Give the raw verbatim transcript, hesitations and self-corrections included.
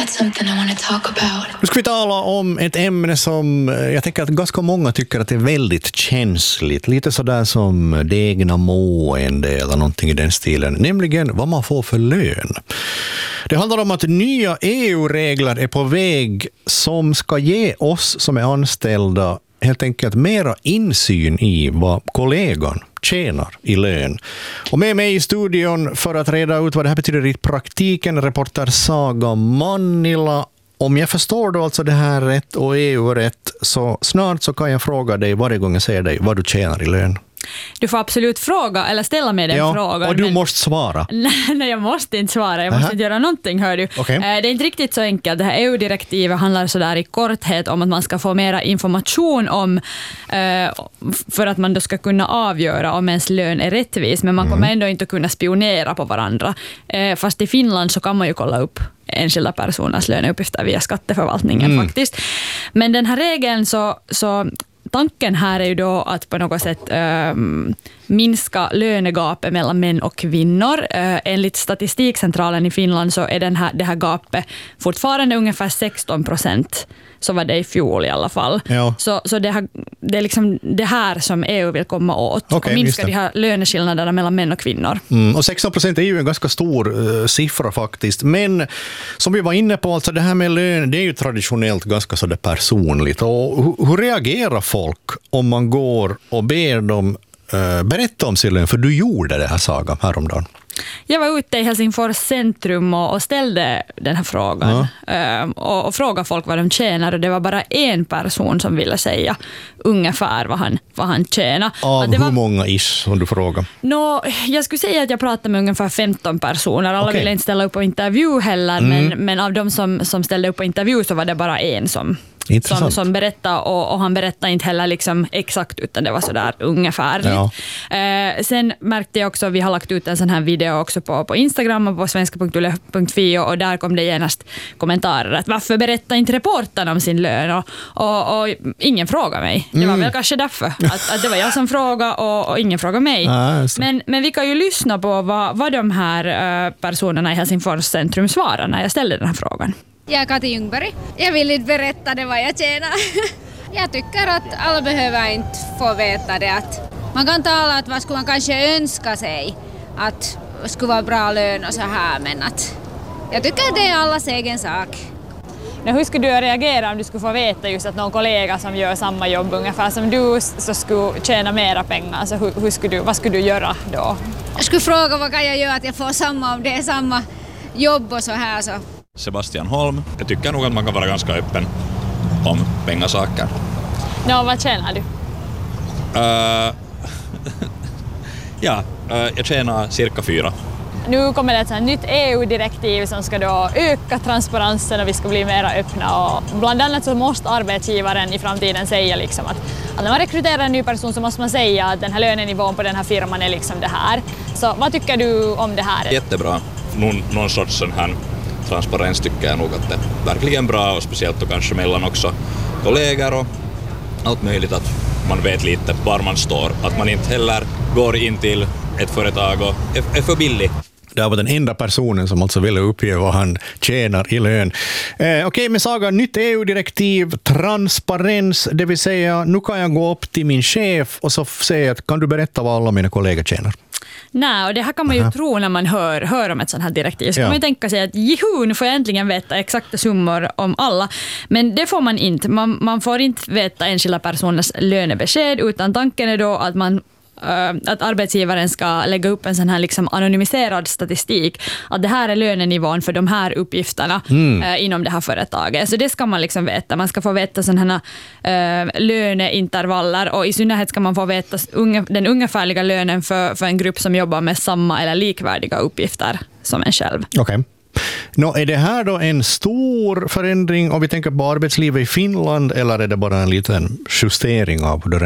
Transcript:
got something I want to talk about. Nu ska vi tala om ett ämne som jag tänker att ganska många tycker att det är väldigt känsligt. Lite sådär som det egna mående eller någonting i den stilen. Nämligen vad man får för lön. Det handlar om att nya E U-regler är på väg som ska ge oss som är anställda helt enkelt mera insyn i vad kollegan tjänar i lön. Och med mig i studion för att reda ut vad det här betyder i praktiken, reporter Saga Mannila. Om jag förstår då alltså det här rätt och E U rätt, så snart så kan jag fråga dig varje gång jag säger dig vad du tjänar i lön. Du får absolut fråga eller ställa mig den ja, frågan. Och du men... måste svara. Nej, jag måste inte svara. Jag måste Aha. inte göra någonting, hör du. Okay. Det är inte riktigt så enkelt. Det här E U-direktivet handlar så där i korthet om att man ska få mera information om för att man då ska kunna avgöra om ens lön är rättvis. Men man mm. kommer ändå inte kunna spionera på varandra. Fast i Finland så kan man ju kolla upp enskilda personers löneuppgifter via skatteförvaltningen mm. faktiskt. Men den här regeln så... så tanken här är ju då att på något sätt äh, minska lönegapet mellan män och kvinnor. Äh, enligt Statistikcentralen i Finland så är den här, det här gapet fortfarande ungefär sexton procent. Så var det i fjol i alla fall. Ja. Så, så det, här, det är liksom det här som E U vill komma åt. Okay, och minska de här löneskillnaderna mellan män och kvinnor. Mm, och sexton procent är ju en ganska stor uh, siffra faktiskt. Men som vi var inne på, alltså det här med lön, det är ju traditionellt ganska så det personligt. Och hur, hur reagerar folk om man går och ber dem uh, berätta om sin lön? För du gjorde det här, Saga, häromdagen. Jag var ute i Helsingfors centrum och, och ställde den här frågan ja. um, och, och frågade folk vad de tjänar, och det var bara en person som ville säga ungefär vad han, vad han tjänar. Av det hur var, många ish som du frågade? No, jag skulle säga att jag pratade med ungefär femton personer. Alla okay. ville inte ställa upp på intervju heller, mm. men, men av de som, som ställde upp på intervju så var det bara en som Som, som berättade, och, och han berättade inte heller liksom exakt, utan det var sådär ungefärligt. Ja. Eh, sen märkte jag också, vi har lagt ut en sån här video också på, på Instagram och på svenska punkt yle punkt fi, och där kom det genast kommentarer att varför berättar inte reportern om sin lön, och, och, och ingen frågade mig. Det var mm. väl kanske därför att, att det var jag som frågade och, och ingen frågade mig. Ah, men, men vi kan ju lyssna på vad, vad de här uh, personerna i Helsingfors centrum svarade när jag ställde den här frågan. Jag är Kati Ljungberg. Jag vill inte berätta det vad jag tjänar. Jag tycker att alla behöver inte få veta det. Att man kan tala att vad skulle man kanske önska sig att det skulle vara bra lön och så här, men att jag tycker att det är allas egen sak. Men hur skulle du reagera om du skulle få veta just att någon kollega som gör samma jobb ungefär som du så skulle tjäna mera pengar? Alltså hur, hur skulle du, vad skulle du göra då? Jag skulle fråga vad kan jag göra att jag får samma, om det är samma jobb och så här så. Sebastian Holm. Jag tycker nog att man kan vara ganska öppen om pengasaker. Nå, vad tjänar du? Uh, ja, uh, jag tjänar cirka fyra. Nu kommer det ett sånt nytt E U-direktiv som ska då öka transparensen och vi ska bli mer öppna. Och bland annat så måste arbetsgivaren i framtiden säga liksom att, att när man rekryterar en ny person så måste man säga att den här lönenivån på den här firman är liksom det här. Så vad tycker du om det här? Jättebra. Någon, någon sorts sån här transparens tycker jag nog att det är verkligen bra, och speciellt då kanske mellan också kollegor och allt möjligt, att man vet lite var man står, att man inte heller går in till ett företag och är, är för billig. Det var den enda personen som alltså ville uppge vad han tjänar i lön. Eh, Okej, okay, men Saga, nytt E U-direktiv, transparens, det vill säga nu kan jag gå upp till min chef och så säga att kan du berätta vad alla mina kollegor tjänar? Nej, och det här kan man ju Aha. tro när man hör, hör om ett sånt här direktiv. Så ja. kan man ju tänka sig att juhu, nu får jag äntligen veta exakta summor om alla. Men det får man inte. Man, man får inte veta enskilda personers lönebesked, utan tanken är då att man att arbetsgivaren ska lägga upp en sån här liksom anonymiserad statistik att det här är lönenivån för de här uppgifterna mm. eh, inom det här företaget. Så det ska man liksom veta. Man ska få veta sådana här eh, löneintervaller, och i synnerhet ska man få veta unge, den ungefärliga lönen för, för en grupp som jobbar med samma eller likvärdiga uppgifter som en själv. Okej. Okay. Nå, är det här då en stor förändring om vi tänker på arbetslivet i Finland, eller är det bara en liten justering av hur det